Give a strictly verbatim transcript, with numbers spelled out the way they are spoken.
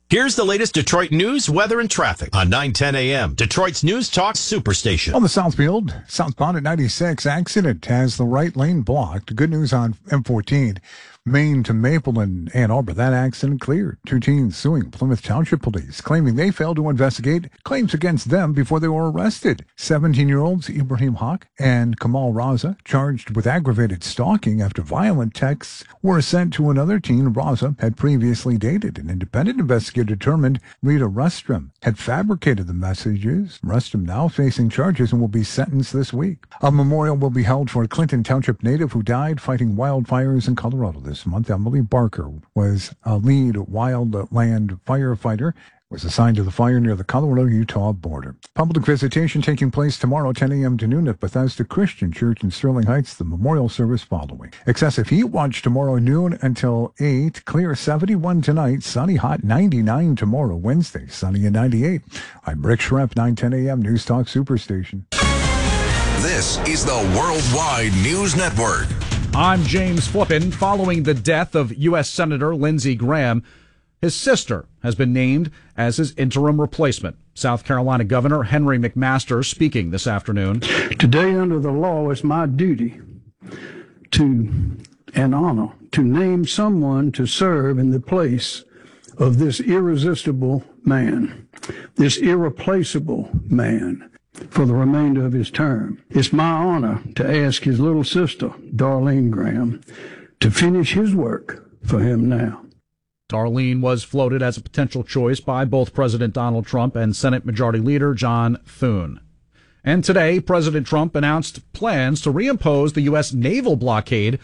Here's the latest Detroit news, weather, and traffic on nine ten a.m. Detroit's News Talk Superstation. On the Southfield, southbound at ninety-six, accident has the right lane blocked. Good news on M fourteen. Maine to Maple and Ann Arbor. That accident cleared. Two teens suing Plymouth Township Police, claiming they failed to investigate claims against them before they were arrested. seventeen-year-olds Ibrahim Haq and Kamal Raza charged with aggravated stalking after violent texts were sent to another teen Raza had previously dated. An independent investigator determined Rita Rustrum had fabricated the messages. Rustrum now facing charges and will be sentenced this week. A memorial will be held for a Clinton Township native who died fighting wildfires in Colorado this month. Emily Barker was a lead wildland firefighter, was assigned to the fire near the Colorado-Utah border. Public visitation taking place tomorrow, ten a.m. to noon at Bethesda Christian Church in Sterling Heights, the memorial service following. Excessive heat watch tomorrow noon until eight. Clear seventy-one tonight. Sunny hot ninety-nine tomorrow, Wednesday. Sunny and ninety-eight. I'm Rick Schrepp, nine ten a.m. News Talk Superstation. This is the Worldwide News Network. I'm James Flippin. Following the death of U S. Senator Lindsey Graham, his sister has been named as his interim replacement. South Carolina Governor Henry McMaster speaking this afternoon. Today, under the law, it's my duty to and honor to name someone to serve in the place of this irresistible man, this irreplaceable man, for the remainder of his term. It's my honor to ask his little sister, Darlene Graham, to finish his work for him now. Darlene was floated as a potential choice by both President Donald Trump and Senate Majority Leader John Thune. And today, President Trump announced plans to reimpose the U S naval blockade